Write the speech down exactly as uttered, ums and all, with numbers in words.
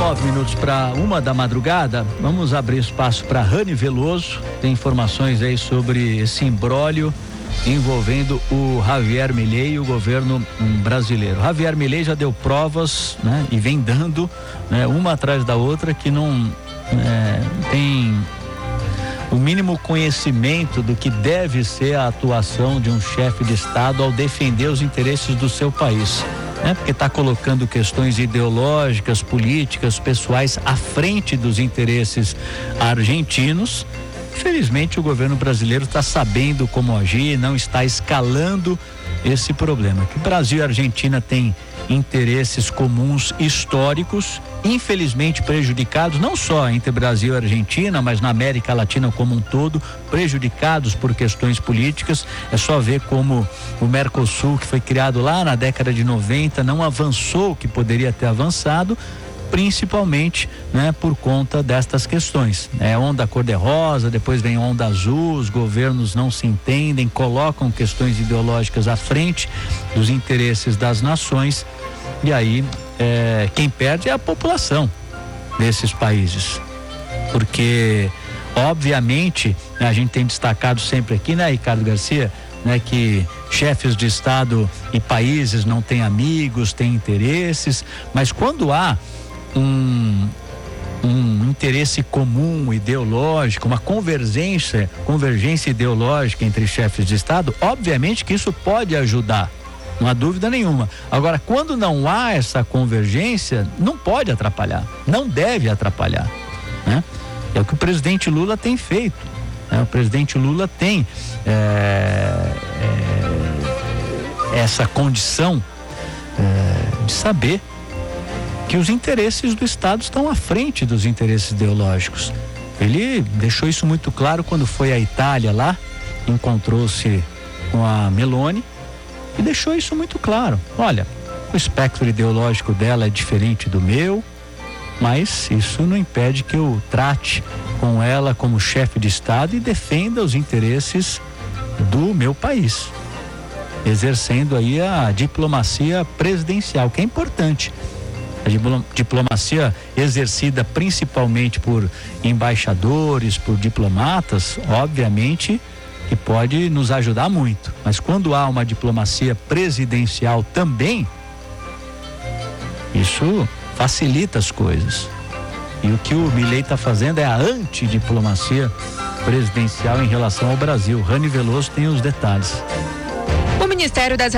nove minutos para uma da madrugada, vamos abrir espaço para Rani Veloso. Tem informações aí sobre esse imbróglio envolvendo o Javier Milei e o governo um, brasileiro. Javier Milei já deu provas, né, e vem dando, né, uma atrás da outra, que não é, tem o mínimo conhecimento do que deve ser a atuação de um chefe de Estado ao defender os interesses do seu país. Né? Porque está colocando questões ideológicas, políticas, pessoais à frente dos interesses argentinos. Infelizmente, o governo brasileiro está sabendo como agir, não está escalando esse problema. Que Brasil e Argentina têm interesses comuns históricos, infelizmente prejudicados, não só entre Brasil e Argentina, mas na América Latina como um todo, prejudicados por questões políticas. É só ver como o Mercosul, que foi criado lá na década de noventa, não avançou o que poderia ter avançado, principalmente, né, por conta destas questões. É onda cor-de-rosa, depois vem onda azul, os governos não se entendem, colocam questões ideológicas à frente dos interesses das nações, e aí é, quem perde é a população desses países, porque obviamente a gente tem destacado sempre aqui, né, Ricardo Garcia, né, que chefes de Estado e países não têm amigos, têm interesses, mas quando há Um, um interesse comum ideológico, uma convergência, convergência ideológica entre chefes de Estado, obviamente que isso pode ajudar, não há dúvida nenhuma. Agora, quando não há essa convergência, não pode atrapalhar, não deve atrapalhar, né? É o que o presidente Lula tem feito, né? O presidente Lula tem é, é, essa condição é, de saber que os interesses do Estado estão à frente dos interesses ideológicos. Ele deixou isso muito claro quando foi à Itália lá, encontrou-se com a Meloni e deixou isso muito claro. Olha, o espectro ideológico dela é diferente do meu, mas isso não impede que eu trate com ela como chefe de Estado e defenda os interesses do meu país, exercendo aí a diplomacia presidencial, que é importante. A diplomacia exercida principalmente por embaixadores, por diplomatas, obviamente que pode nos ajudar muito. Mas quando há uma diplomacia presidencial também, isso facilita as coisas. E o que o Milei está fazendo é a antidiplomacia presidencial em relação ao Brasil. Rani Veloso tem os detalhes. O Ministério das